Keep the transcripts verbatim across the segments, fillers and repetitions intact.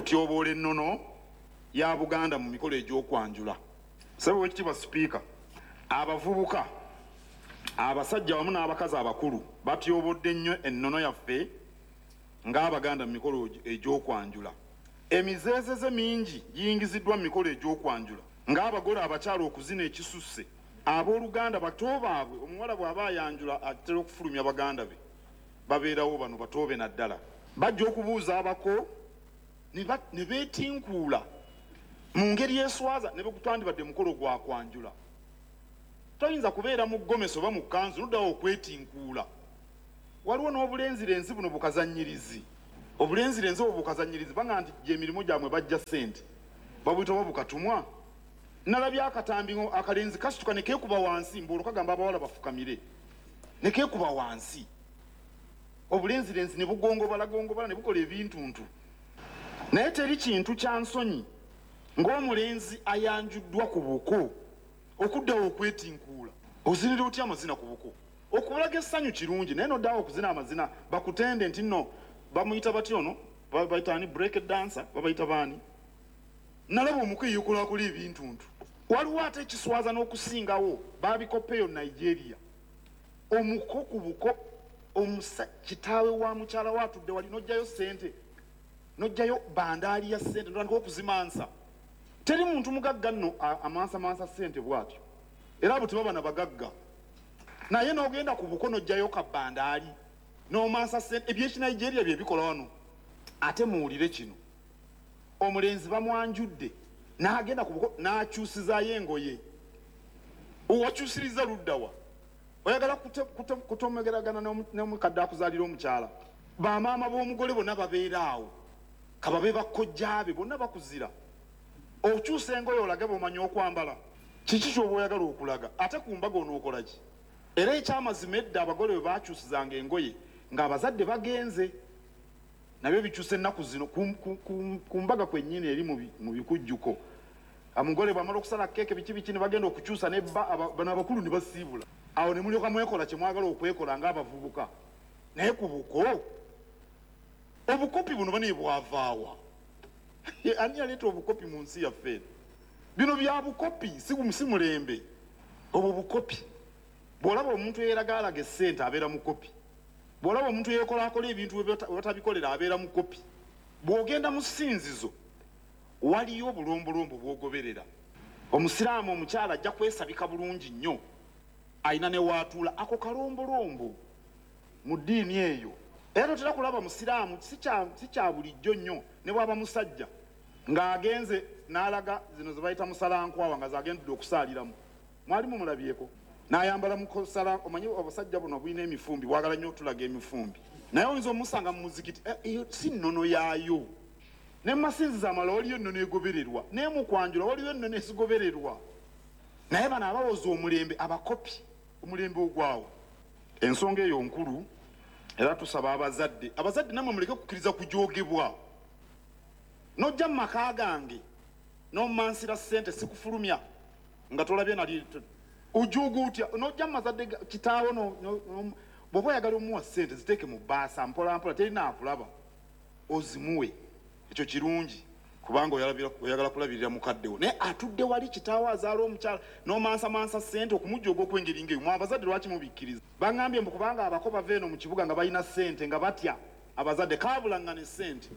okutyoboola ennono ya Buganda mu mikolo egy'okwanjula. Ssebo w'ekitiibwa Sipiika, abavubuka abasajja wamu n'abakazi abakulu batyobodde nnyo ennono yaffe ng'Abaganda mu mikolo egy'okwanjula. Emizeezeze mingi giyingiziddwa mu mikolo egy'okwanjula ng'abagole abakyala okuzina ekisusse, abooluganda bato baabwe. Omuwala bw'aba ayanjula atera okufulumya baganda be, babeerawo bano batoobe naddala. Bajja okubuuza abako ne beetinkuula mu ngeri y'eswaza ne bekutwandibadde mukolo gwa kwanjula. Toyinza kubeera mu ggomesi oba mu kkanzu noddawo okwetinkuula. Waliwo n'obulenzirenzi buno bukazannyirizi. Obulenzirenzi obwo bukazannyirizi banga nti gy'emirimu gyabwe bajja ssente, babuyita oba bukatumwa. Nalabye akatambi akalenzi kasituka ne keekuba wansi, mbuolo kagamba abawala bafukamire, ne keekuba wansi. Obulenzirenzi ne bugongobala gongobala ne bukola ebintuntu. Naye teri kintu kya nsonyi ng'omulenzi ayanjuddwa ku buko okuddawo okwetinkuula. Ozinira otya amazina ku buko? Okulaga essanyu kirungi, naye noddawo okuzina amazina bakutende nti nno bamuyita batya ono, babayita ani, break dancer, babayita baani? Nalaba omuko eyeekolakola ebintuntu. Waliwo ate ekiswaza n'okusingawo baabikoppeeyo Nigeria. Omuko ku buko, omusa kitaawe wa mukyala we atudde wali, n'ojjayo ssente, n'ojjayo bandaali ya ssente, n'otandika okuzimansa. Teri muntu mugagga nno amansamansa ssente bw'atyo, era abo tebaba na bagagga. Naye n'ogenda ku buko n'ojjayo kabbandaali n'omansa ssente, eby'Ekinigeria bye bikola wano. Ate muwulire kino, omulenzi bamwanjudde n'agenda ku buko n'akyusizaayo engoye. Owakyusiriza luddawa? Oyagala kutomegeragana n'omukadde akuzaalira omukyala? Bamaama b'omugole bonna babeera awo, kababe bakkojjaabe bonna bakuzira. Okyusa engoye olage bw'omanyi okwambala. Kiki ky'oba oyagala okulaga? Ate ku mbaga onookola ki? Era ekyamazima edda abagole bwe baakyusizanga engoye ng'abazadde bagenze, nabyo bikyusa ennaku zino ku mbaga kwennyini eri mu bikujjuko. Omugole bw'amala okusala keeke biki biki ne bagenda okukyusa bano abakulu ne basiibula. Awo ne mulyoka mwekola kye mwagala okwekola ng'abavubuka. Naye ku buko, obukopi buno bane bwavaawa? Ani yaleeta obukopi mu nsi yaffe? Bino bya bukopi, si mulembe. Obwo bukopi. Bw'olaba omuntu yeeragaalaga essente abeera mukopi. Bw'olaba omuntu yeekolaakola ebintu batabikolera abeera mukopi. Bw'ogenda mu ssinzizo waliyo obulombolombo bw'ogoberera. Omusiraamu omukyala ajja kwesabika bulungi nnyo, ayina ne waatuula ako kalombolombo mu ddiini eyo. Era otera kulaba musiraamu si kya bulijjo nnyo ne bw'aba musajja ng'agenze n'alaga zino ze bayita musalankwawa nga z'agendedde okusaaliramu. Mwalimu mulabyeko? N'ayambala mukosala. Omanyi abasajja buno bulina emifumbi, bwagala nnyo otulaga emifumbi. Naye oyinza omusanga mu muzikiti, eyo si nnono yaayo. Ne mu masinzizo amalala waliyo ennono egobererwa, naye mu kwanjula waliyo ennono ezigobererwa. Naye bano abawoza omulembe abakopi, omulembe ogwawo. Ensonga eyo nkulu, era tusaba abazadde, abazadde namwe muleke kukkiriza kujoogebwa. N'ojja mu maka gange n'omansira ssente sikufulumya nga tolabye nali ojooga otya. N'ojja mu mazadde kitaawo bw'oba oyagala omuwa ssente ziteeke mu bbaasa mpola mpola, terina akulaba, ozimuwe. Ekyo kirungi kubanga oyagala kulabirira mukaddewo. Naye atudde wali kitaawo azaala omukyala n'omansamansa ssente okumujjooga okw'engeri ng'eyo. Mwe abazadde lwaki mubikkiriza? Baŋŋambye mbu kubanga abako bava eno mu kibuga nga balina ssente nga batya abazadde kaabulaŋŋana ssente.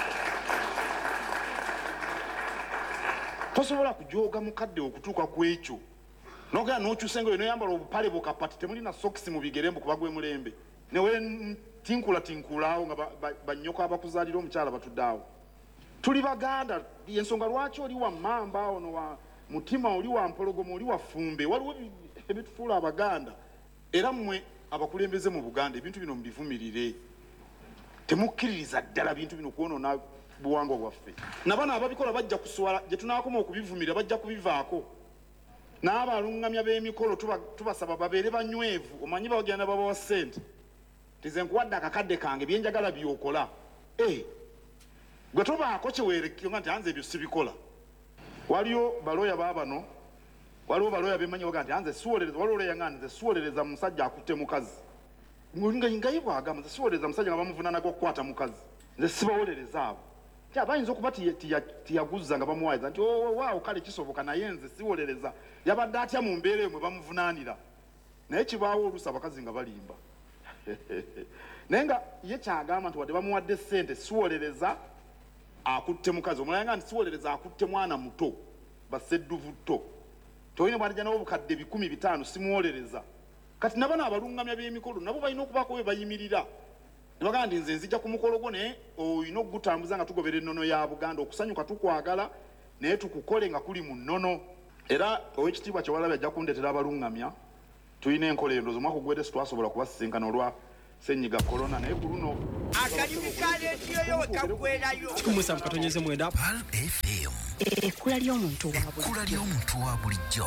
Tosobola kujooga mukadde okutuuka ku ekyo. N'ogenda n'okyusa engoye n'oyambala obupale bukapati, temulina sokisi mu bigere mbu kuba gwe mulembe. Ne weetinkula tinkulaawo nga bannyoko abakuzaalira omukyala batudde awo. Tuli Baganda, y'ensonga lwaki oli wa Mmamba ono wa Mutima, oli wa Mpologoma, oli wa Ffumbe. Waliwo ebitufuula Abaganda. Era mmwe abakulembeze mu Buganda ebintu bino mubivumirire. Temukkiririza ddala bintu bino kwonoona buwangwa bwaffe. Nabano ababikola bajja kuswala, gye tunaakoma okubivumira bajja kubivaako. N'abalungamya b'emikolo tubasaba babeere banywevu. Omanyi bagenda babawa ssente, tize nkuwadde akakadde kange byenjagala by'okola. Eh, gwe tobaako kyeweerekera nti anze ebyo sibikola. Waliyo balooya baabano, waliwo balooya bemanyi baga nti anze siwolereza, waliwo olooya nga nze siwolereza musajja akutte mukazi. Nga yibwagamba nze siwolereza musajja nga bamuvunaanaga okukwata mukazi. Nze sibawolereza abo. kya bayinza okuba tiyaguza nga bamuwaayiza nti waawo kale kisoboka naye nze siwolereza yabadde atya mu mbeera eyo mwe bamuvunaanira naye kibaawo oluusi abakazi nga balimba naye nga ye kyagamba nti wadde bamuwadde ssente siwolereza akutte mukazi omulala nga nti siwolereza akutte mwana muto basedduvutto toyina bwanijja nabo bukadde bikumi bitaano simuwolereza kati nabano abalungamya b'emikolo nabo balina okubaako we bayimirira ne bagamba nti nze nzija ku mukolo gwo naye olina okugutambuza nga tugobera ennono ya Buganda okusanyuka tukwagala naye tukukole nga kuli mu nnono era ow'ekitiibwa Kyewalabye ajja kundeetera abalungamya tulina enkola eyo ndowooza omwaka ogwedde situwasobola kubasisinkana olwa ssenyiga korona naye ku luno akalimu ka leediyo yo wekaggwerayo kumusamu katonyeze mwenda Pal F M ekkula ly'omuntu wa bulijjo ekkula ly'omuntu wa bulijjo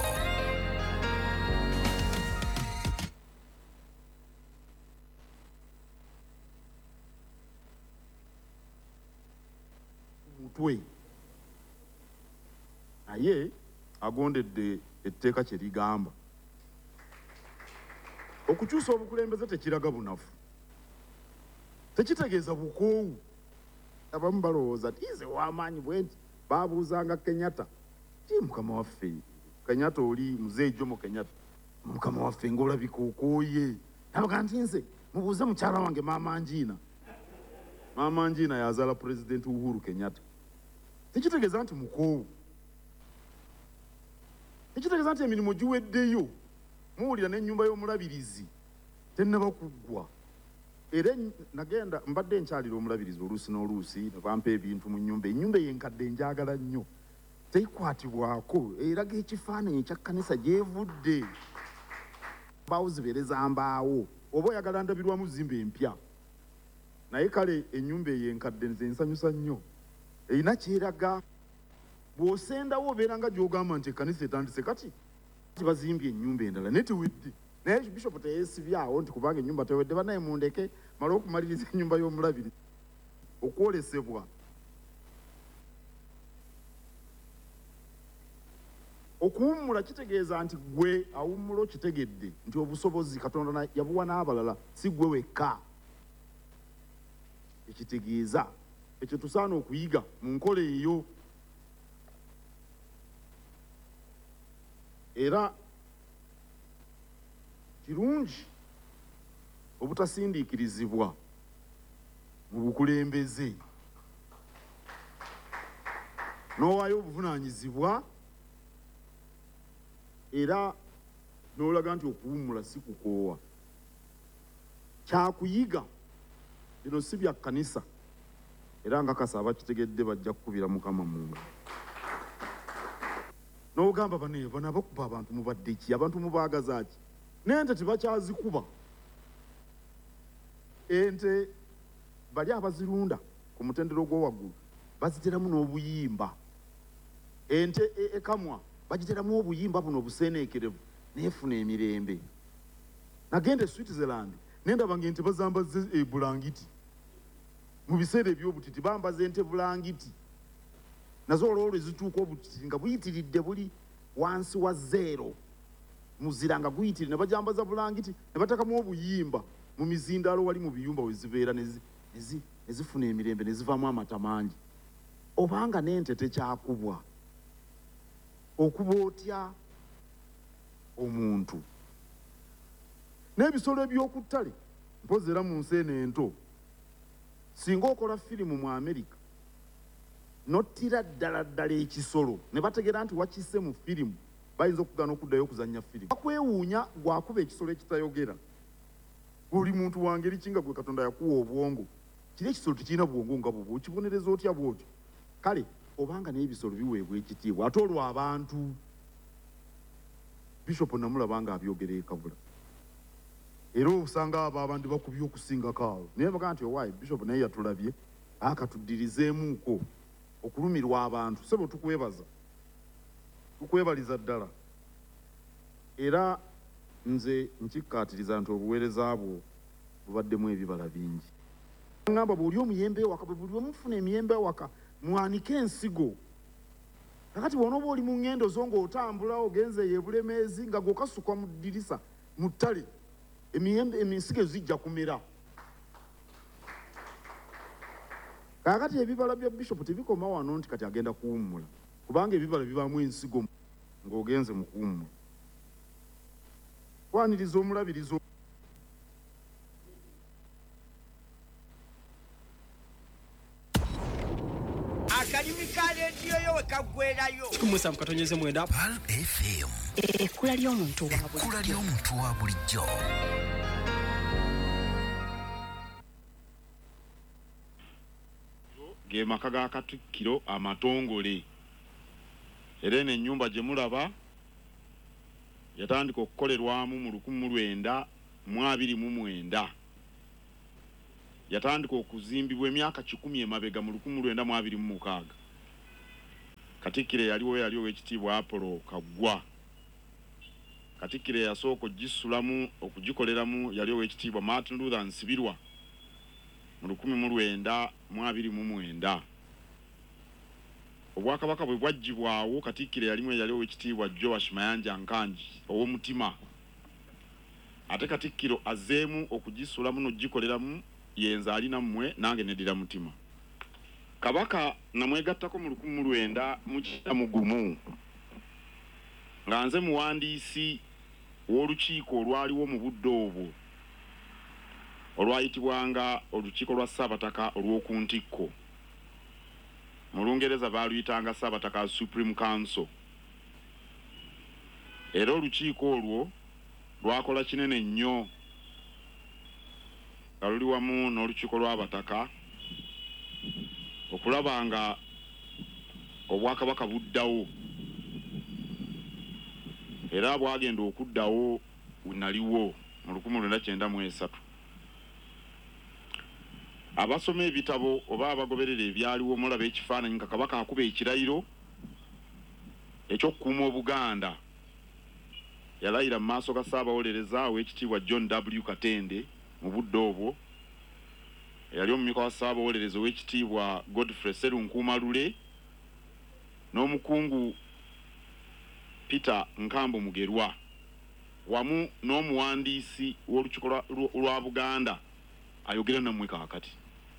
mutwe naye agondedde etteeka kye ligamba okukyusa obukulembeze tekiraga bunafu tekitegeeza bukoowu abamu balowooza ti nze w'amaanyi bwe nti baabuuzanga Kenyatta ti mukama waffe Kenyatta oli muzeeyi Jomo Kenyatta mukama waffe ng'olabika okooye nabaga nti nze mubuuze mukyala wange maama Njiina maama Njiina yazaala pulezidenti Uhuru Kenyatta tekitegeeza nti mukoowu tekitegeeza nti emirimu giweddeyo muwulira n'ennyumba y'omulabirizi tennaba kuggwa era nagenda mbadde nkyalira omulabirizi oluusi n'oluusi ne bampa ebintu mu nnyumba ennyumba eyenkadde njagala nnyo teyikwatibwako eraga ekifaananyi ekya kkanisa gyevudde mbaawo zibeereza mbaawo oba oyagala ndabirwamu zimba empya naye kale ennyumba eyenkadde nze nsanyusa nnyo erina kyeraga bw'osendawo obeera nga gy'ogamba nti ekkanisa etandise kati bazimbye ennyumba endala naye tewedde naye bishopu teyeesibyawo nti kubanga ennyumba tewedde banaye mundeke mala okumaliriza ennyumba y'omulabiri okwolesebwa okuwummula kitegeeza nti gwe awummula okitegedde nti obusobozi Katonda yabuwa n'abalala si gwe wekka ekitegeeza ekyo tusaana okuyiga mu nkola eyo era kirungi obutasindiikirizibwa mu bukulembeze n'owaayo obuvunaanyizibwa era n'olaga nti okuwummula si kukoowa kyakuyiga bino si bya kkanisa era nga kasa abakitegedde bajja kukubira Mukama mu ngalo n'ogamba bane bano abakuba abantu mubadde ki abantu mubaagaza ki n'ente tebakyazikuba ente bali abazirunda ku mutendero gw'owaggulu baziteramu n'obuyimba ente ekamwa bagiteramu obuyimba buno obuseeneekerevu neefuna emirembe nagenda e Switzerland nendaba ng'ente bazambaze ebulangiti mu biseera eby'obutiti bambaza ente bulangiti nazo olwolwo ezituuka obutiti nga buyitiridde buli wansi wa zeero muzira nga guyitiridde ne bajambaza bulangiti ne batakamu obuyimba mu mizindaalo wali mu biyumba we zibeera ne zifuna emirembe ne zivaamu amata mangi obanga n'ente tekyakubwa okuba otya omuntu n'ebisolo eby'oku ttale mpozi era mu nsi eno ento singa okola firimu mu Amerika nottira ddala ddala ekisolo ne bategeera nti wakisse mu firimu bayinza okugaana okuddayo okuzannya firimu bakwewuunya gwakuba ekisolo ekitayogera buli muntu wa ngeri ki nga gwe Katonda yakuwa obwongo kiri ekisolo tekirina bwongo nga bwobwo okibonereza otya bwotyo kale obanga n'ebisolo biweebwa ekitiibwa ate olwo abantu Bishop namulaba nga abyogera ekabula era osanga abo abandi bakubye okusingako awo naye baga nti owaayi Bishop naye yatulabye akatuddirizeemuuko okulumirwa abantu sebo tukwebaza tukwebaliza ddala era nze nkikkaatiriza nti obuweereza bwo bubaddemu ebibala bingi ngamba bw'oli omuyembe ewaka bwe buli omufuna emiyembe ewaka mwanike ensigo kakati bw'onooba oli mu ngendo zo ng'otambula ogenze yebulemeezi nga gwokasukwa mu ddirisa mu ttale emiyembe eminsigo zijja kumera Kakati ebibala bya Bishop tebikoma wano nti kati agenda kuwummula kubanga ebibala bibaamu ensigo ng'ogenze mu kuwummula. Kwaniriza omulabirizo akalimi ka leediyo yo we kaggwerayo kumusa mukatonyeze mwenda Pal F M. ekkula ly'omuntu wa bulijjo. Ekkula ly'omuntu wa bulijjo. ge maka ga Katikkiro amatongole. Era eno ennyumba gye mulaba yatandika okukolerwamu mu lukumi mu lwenda mu abiri mu mwenda. Yatandika okuzimbibwa emyaka kikumi emabega mu lukumi mu lwenda mu abiri mu mukaaga. Katikkiro yaliwo yaliwo ekitiibwa Apollo Kaggwa. Katikkiro yasooka ogisulamu okugikoleramu yaliwo ekitiibwa Martin Luther Nsibirwa mu lukumi mu lwenda mu abiri mu mwenda. Obwakabaka bwe bwaggyibwawo Katikkiro yalimu yaliwo ekitiibwa Joash Mayanja Nkanji ow'omutima. Ate Katikkiro azeemu okugisulamu n'ogikoleramu yenza alina mmwe nange nedira mutima. Kabaka namwegattako mu lukumi mu lwenda mu kitamu gumu nga nze muwandiisi w'olukiiko olwaliwo mu budde obwo olwayitibwanga olukiiko lwa Ssaabataka olw'oku ntikko. Mu Lungereza baaluyitanga Ssaabataka Supreme Council. Era olukiiko olwo lwakola kinene nnyo nga luli wamu n'olukiiko lw'abataka okulaba nga obwakabaka buddawo. Era bwagenda okuddawo naliwo mu lukumi lwenda kyenda mu esatu. Abasoma ebitabo oba abagoberera ebyaliwo mulaba ekifaananyi nga kabaka akuba ekirayiro eky'okukuuma Obuganda. Yalayira mu maaso ga Ssaabawolereza ow'ekitiibwa John W. Katende mu budde obwo. Yali omumyuka wa Ssaabawolereza ow'ekitiibwa Godfrey Sserunkuumalule n'omukungu Peter Nkambo Mugerwa wamu n'omuwandiisi w'olukiiko lwa Buganda ayogera nammwe kaakati.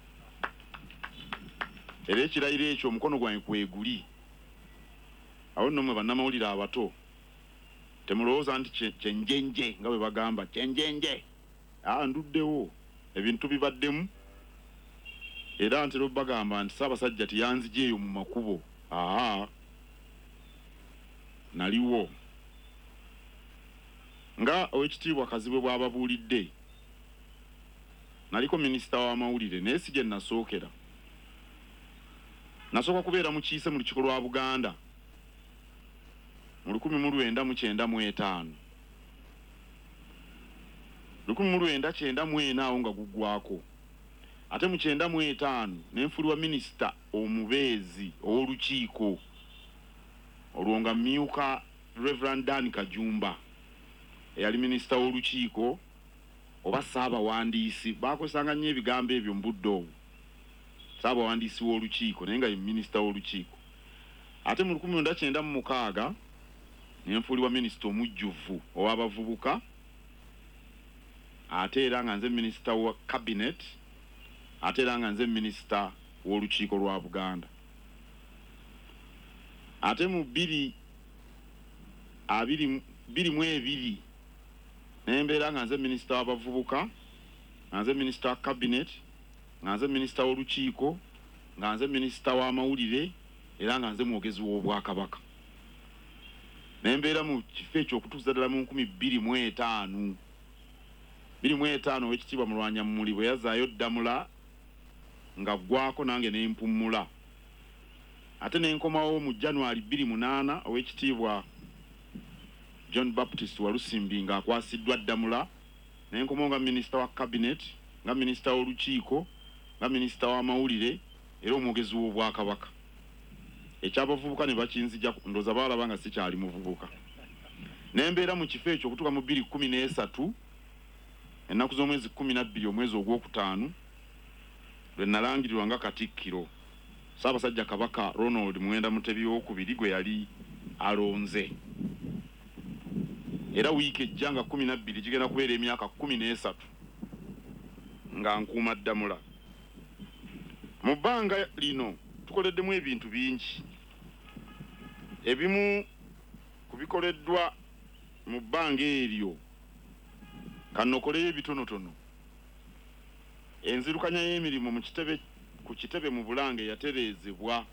Era ekirayiro ekyo omukono gwange kweguli. Awo nno mmwe bannamawulire abato temulowooza nti kyenjenje nga bwe bagamba kyenjenje. Ah, nduddewo ebintu bibaddemu. Era ntera bagamba nti Ssaabasajja tiyanzije eyo mu makubo. Aha, naliwo. Nga ow'ekitiibwa Kazibwe bw'ababuulidde, naliko minisita w'amawulire naye si gye nasookera. Nasooka kubeera mu kiise mu lukiiko lwa Buganda mu lukumi mu lwenda mu kyenda mu etaano. lukumi mu lwenda kyenda mu ena awo nga guggwako. Ate mu kyenda mu etaano n'enfulibwa minisita omubeezi ow'olukiiko olwo nga mmyuka Reverend Dan Kajumba eyali minisita w'olukiiko oba Ssaabawandiisi. Baakozesanga nnyo ebigambo ebyo mu budde obwo, Ssaabawandiisi w'olukiiko naye nga ye minisita w'olukiiko. Ate mu lukumi lwenda kyenda mu mukaaga n'enfulibwa minisita omujjuvu ow'abavubuka. Ate era nga nze minisita wa cabinet. Ate era nga nze minisita w'olukiiko lwa Buganda. Ate mu bbiri abiri bbiri mu ebiri n'embeera nga nze minisita w'abavubuka, nga nze minisita wa cabinet, nga nze minisita w'olukiiko, nga nze minisita w'amawulire era nga nze mwogezi w'Obwakabaka. N'embeera mu kifo ekyo okutuusa ddala mu nkumi bbiri mu etaano. bbiri mu etaano ow'ekitiibwa Mulwanyammuli bwe yazaayo Ddamula nga ggwako nange ne mpummula. Ate ne nkomawo mu January bbiri mu munaana ow'ekitiibwa John Baptist Walusimbi nga akwasiddwa Ddamula. Ne nkomawo nga minisita wa cabinet, nga minisita w'olukiiko, nga minisita w'amawulire era omwogezi w'Obwakabaka. Ekyabavubuka ne bakinzija ndooza baalaba nga sikyali muvubuka. N'embeera mu kifo ekyo okutuuka mu bbiri kkumi n'esatu ennaku z'omwezi kkumi na bbiri omwezi ogwokutaano lwe nalangirirwa nga Katikkiro Ssaabasajja Kabaka Ronald Muwenda Mutebi owookubiri gwe yali alonze. Era wiiki ejja nga kkumi na bbiri gigenda kubeera emyaka kkumi n'esatu nga nkuuma Ddamula. mu bbanga lino tukoleddemu ebintu bingi ebimu kubikoleddwa mu bbanga eryo kanokoleyo ebitonotono enzirukanya y'emirimu mu kitebe ku kitebe mu Bulange yatereezebwa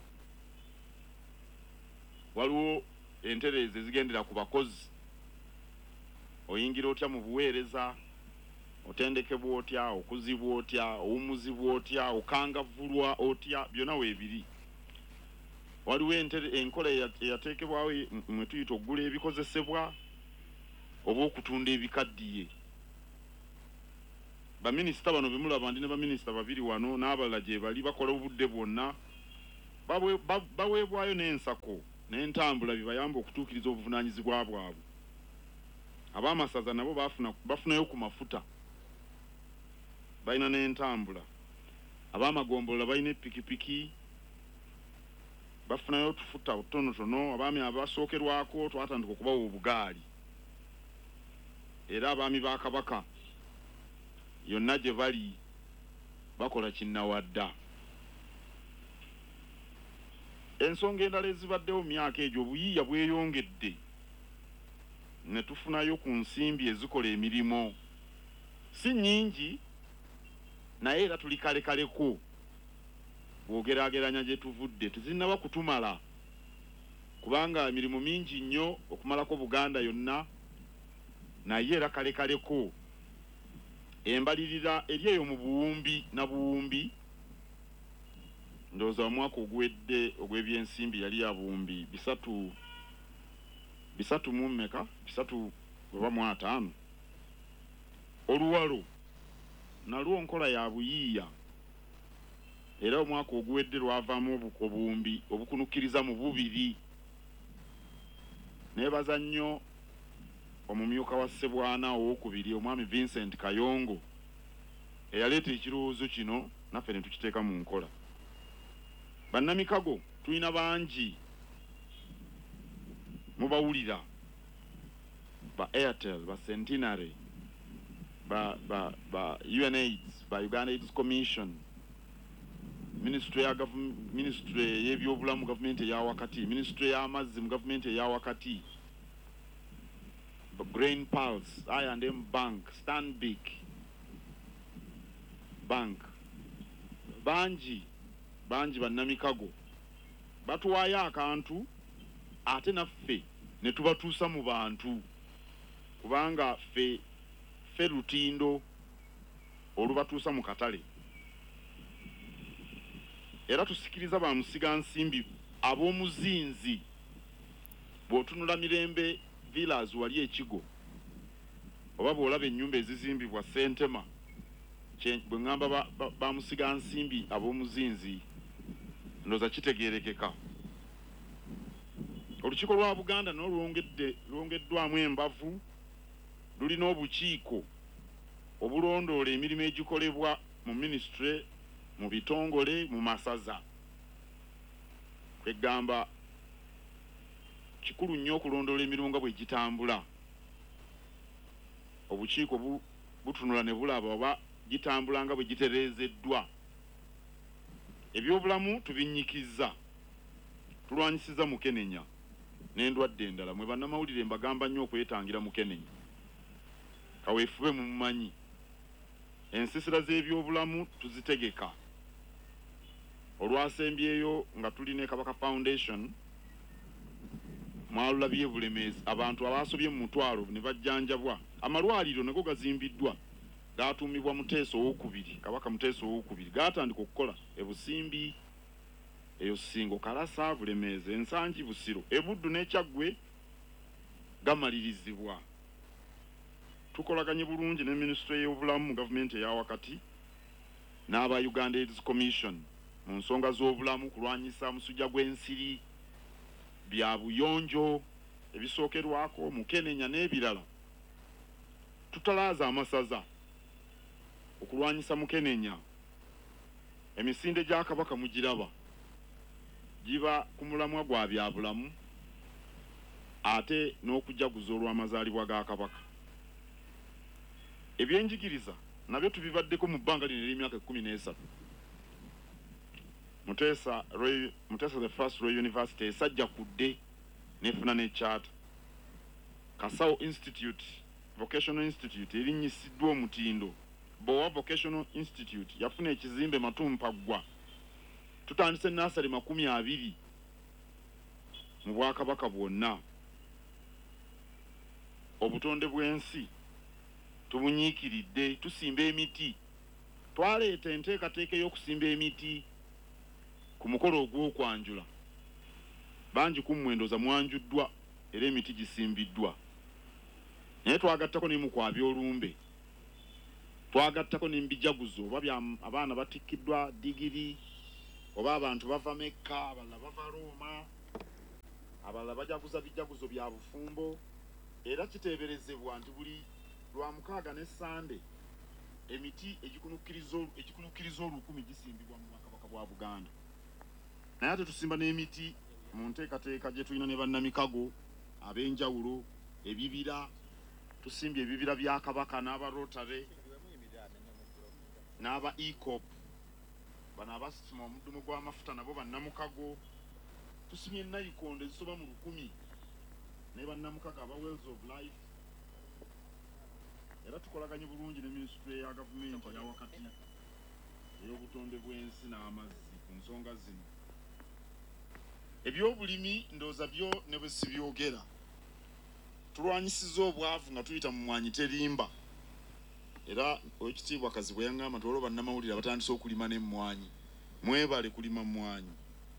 waliwo entereeze zigendera ku bakozi oyingira otya mu buweereza otendekebwa otya okuzibwa otya owumuzibwa otya okangavulwa otya byonna weebiri waliwo enkola eyateekebwawo mwe tuyita okugula ebikozesebwa oba okutunda ebikaddiye baminisita bano bemulaba ndi ne baminisita babiri wano n'abalala gye bali bakola obudde bwonna baweebwayo n'ensako n'entambula bibayamba okutuukiriza obuvunaanyizibwa bwabwe ab'amasaza nabo bafunayo ku mafuta balina n'entambula ab'amagombolola balina epikipiki bafunayo otufuta otutonotono abaami abasookerwako twatandika okubawa obugaali era abaami ba Kabaka yonna gye bali bakola kinnawadda ensonga endala ezibaddewo mu myaka egyo obuyiiya bweyongedde ne tufunayo ku nsimbi ezikola emirimu si nnyingi naye era tuli kalekaleko bw'ogeraageranya gye tuvudde tezinnaba kutumala kubanga emirimu mingi nnyo okumalako Buganda yonna naye era kalekaleko embalirira eri eyo mu buwumbi na buwumbi ndowooza omwaka oguwedde ogw'ebyensimbi yali ya buwumbi bisatu bisatu mu mmeka bisatu oba mu ataano oluwalo nalwo nkola ya buyiiya era omwaka oguwedde lwavaamu obuwumbi obukunukkiriza mu bubiri neebaza nnyo omumyuka wa Ssebwana owokubiri omwami Vincent Kayongo eyaleeta ekirowoozo kino naffe ne tukiteeka mu nkola bannamikago tulina bangi mubawulira ba Airtel ba Centenary ba ba ba U N AIDS ba Uganda AIDS Commission Ministry ya government Ministry y'ebyobulamu government ya wakati Ministry ya amazzi mu government ya wakati Grain Pulse I and M Bank Stanbic Bank banji banji bannamikago batuwaayo akantu ate naffe ne tubatuusa mu bantu kubanga ffe ffe lutindo olubatuusa mu katale era tusikiriza ba musiga nsimbi ab'omuzinzi bw'otunula Mirembe Villas wali ekigo oba bw'olaba ennyumba ezizimbibwa Ssentema bwe ŋŋamba ba, ba, ba musiga nsimbi ab'omuzinzi ndowooza kitegeerekeka olukiiko lwa Buganda n'olwongedde lwongeddwamu embavu lulina obukiiko obulondoola emirimu egikolebwa mu ministry mu bitongole mu masaza kwegamba kikulu nnyo okulondoola emirimu nga bwe gitambula obukiiko bu, butunula ne bulaba oba gitambula nga bwe gitereezeddwa ebyobulamu tubinnyikiza tulwanyisiza Mukenenya n'endwadde endala mwe bannamawulire mbagamba nnyo okwetangira Mukenenya kaweefube mu mumanyi ensisira z'ebyobulamu tuzitegeka olwasembyeyo nga tuli ne Kabaka Foundation mwalulabye bulemeezi abantu abaasobye mu mutwalo ne bajjanjabwa amalwaliro nago gazimbiddwa gaatuumibwa Muteesa owokubiri Kabaka Muteesa owokubiri gaatandika okukola ebusimbi eyo Ssingo Kalasa Bulemeezi Ensangi Busiro Ebuddu n'Ekyaggwe gamalirizibwa tukolaganye bulungi ne Ministry y'obulamu mu gavumenti eya wakati n'aba Uganda AIDS Commission mu nsonga z'obulamu kulwanyisa musujja gw'ensiri bya buyonjo ebisookerwako Mukenenya n'ebirala tutalaaza amasaza okulwanyisa Mukenenya emisinde gya Kabaka mugiraba giba ku mulamwa gwa byabulamu ate n'okujjaguza olw'amazaalibwa ga Kabaka ebyenjigiriza nabyo tubivaddeko mu bbanga lino ery'emyaka ekkumi n'esatu Mutesa Roy Mutesa the first Royal University sajja kudde nefuna ne charter. Kasao Institute Vocational Institute erinnyisiddwa omutindo. Bowa Vocational Institute yafuna ekizimbe Matumpaggwa. Tutandise nasali makumi abiri mu Bwakabaka bwonna. Obutonde bw'ensi tubunyiikiridde, tusimba emiti. Twaleeta enteekateeka y'okusimba emiti ku mukolo ogw'okwanjula. Bangi ku mmwe ndooza mwanjuddwa era emiti gisimbiddwa. Naye twagattako ne mu kwabya olumbe. Twagattako ne mu bijaguzo oba abaana batikkiddwa digiri oba abantu bava Mekka, abalala bava Roma, abalala bajaguza bijaguzo bya bufumbo. Era kiteeberezebwa nti buli lwa mukaaga ne Sande emiti egikunukkirizo egikunukkirizo olukumi gisimbibwa mu Bwakabaka bwa Buganda. Naye ate tusimba n'emiti mu nteekateeka gye tulina ne bannamikago ab'enjawulo, ebibira, tusimbye ebibira bya Kabaka n'aba Rotary n'aba E-COP, bano abasima omuddumu gw'amafuta nabo bannamukago. Tusimye nayikondo ezisoba mu lukumi ne bannamukago aba Wells of Life. Era tukolaganye bulungi ne Ministry ya Gavumenti ya wakati ey'obutonde bw'ensi n'amazzi ku nsonga zino. Ebyobulimi ndooza byo ne bwe sibyogera. Tulwanyisiza obwavu nga tuyita mu mwanyi terimba. Era Oweekitiibwa Kazibwe yangamba nti olwo bannamawulire abatandise okulima n'emmwanyi. Mwebale kulima mmwanyi.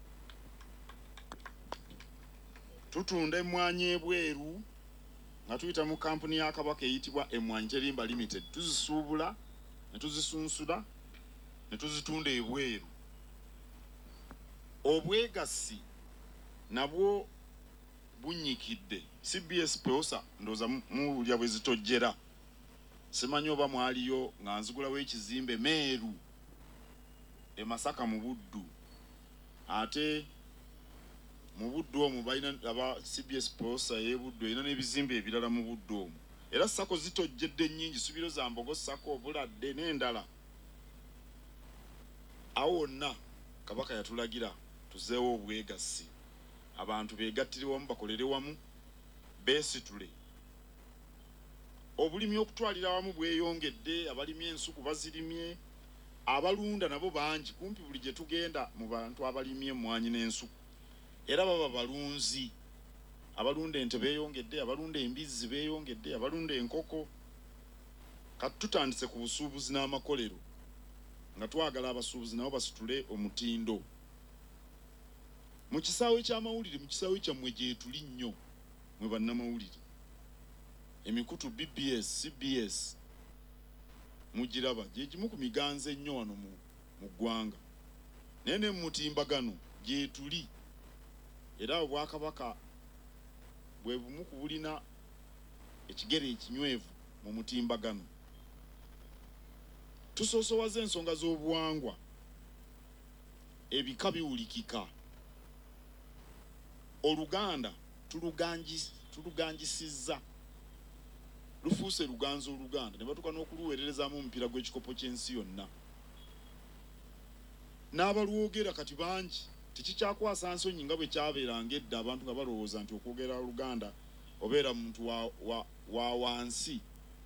Tutunda emmwanyi ebweru nga tuyita mu kampuni ya Kabaka eyitibwa Emmwanyi Terimba Limited. Tuzisuubula ne tuzisunsula ne tuzitunda ebweru. Obwegassi nabwo bunyikidde. C B S Peosa ndooza muwulya bwe zitojjera. Simanyi oba mwaliyo nga nzigulawo ekizimbe Meeru e Masaka mu Buddu. Ate mu Buddu omwo balina aba C B S Peosa y'e Buddu erina n'ebizimbe ebirala mu Buddu omwo. Era sako zitojjedde nnyingi, Subiro za Mbogo sako, Buladde n'endala. Awo wonna Kabaka yatulagira tuzeewo obwegassi. Abantu beegattire wamu bakolere wamu beesitule. Obulimi okutwalira wamu bweyongedde, abalimi ensuku bazirimye, abalunda nabo bangi, kumpi buli gye tugenda mu bantu abalimye emmwanyi n'ensuku. Era baba balunzi. Abalunda ente beeyongedde, abalunda embizzi beeyongedde, abalunda enkoko. Kati tutandise ku busuubuzi n'amakolero nga twagala abasuubuzi nabo basitule omutindo. Mu kisaawe ky'amawulire, mu kisaawe kyammwe gye tuli nnyo mwe bannamawulire. Emikutu B B S, C B S mugiraba gye gimu ku miganzo ennyo wano mu ggwanga. Naye ne mu mutimbagano gye tuli. Era Obwakabaka bwe bumu ku bulina ekigere ekinywevu mu mutimbagano. Tusoosowaza ensonga z'obuwangwa, ebika biwulikika. Oluganda tuluganjisizza, lufuuse luganza Oluganda ne batuuka n'okuluweererezaamu omupiira gw'ekikopo ky'ensi yonna. N'abalwogera kati bangi, tekikyakwasa nsonyi nga bwe kyabeeranga edda abantu nga balowooza nti okwogera Oluganda obeera muntu wa, wa, wa wansi.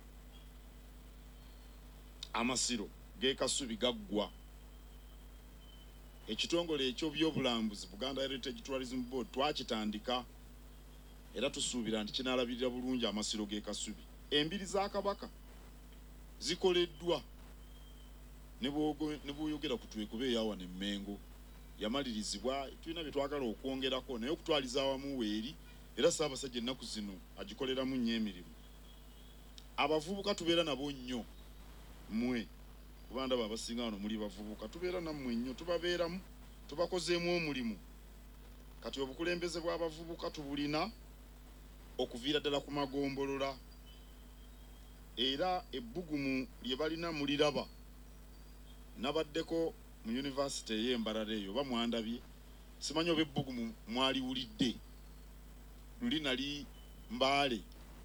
Amasiro g'e Kasubi gaggwa. Ekitongole ekyo by'obulambuzi Buganda Heritage Tourism Board twakitandika era tusuubira nti kinaalabirira bulungi amasiro g'e Kasubi. Embiri za Kabaka zikoleddwa ne bw'oyogera ku Twekube eyawa ne Mmengo yamalirizibwa. Tulina bye twagala okwongerako naye okutwaliza awamu weeri, era Ssaabasajja ennaku zino agikoleramu nnyo emirimu. Abavubuka tubeera nabo nnyo mmwe kuba ndaba abasinga wano muli bavubuka, tubeera nammwe nnyo, tubabeeramu, tubakozeemu omulimu. Kati obukulembeze bw'abavubuka tubulina okuviira ddala ku magombolola. Era ebbugumu lye balina muliraba. Nabaddeko mu Yunivasite ey'Embarara eyo oba mwandabye. Simanyi oba ebbugumu mwaliwulidde. Luli nali Mbaale.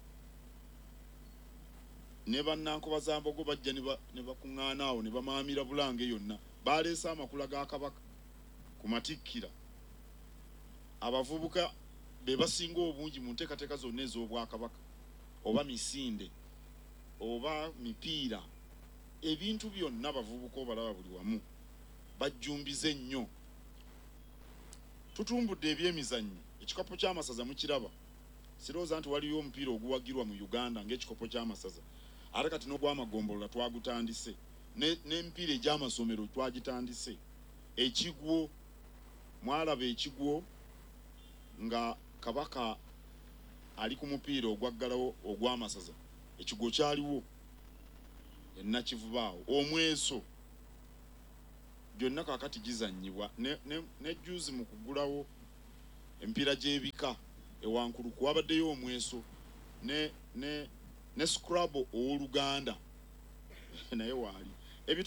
Ne bannankoba za Mbogo bajja ne bakuŋŋaana awo ne bamaamira Bulange yonna. Baleese amakula ga Kabaka. ku matikkira abavubuka be basinga obungi mu nteekateeka zonna ez'obwakabaka oba misinde oba mipiira ebintu byonna abavubuka obalaba buli wamu bajjumbize nnyo. Tutumbudde ebyemizannyo ekikopo ky'amasaza mukiraba sirowooza nti waliyo omupiira oguwagirwa mu Uganda ng'ekikopo ky'amasaza ate kati n'ogw'amagombolola twagutandise n'emipiira egy'amasomero twagitandise. Ekigwo mwalaba ekigwo nga kabaka ali ku mupiira ogwaggalawo ogw'amasaza ekigwo kyaliwo ennakivubaawo omweso gyonna kaakati gizannyibwa ne juzi mu kugulawo emipiira gy'ebika ewankulu kuwabaddeyo omweso ne ne ne scrabble ow'Oluganda naye waali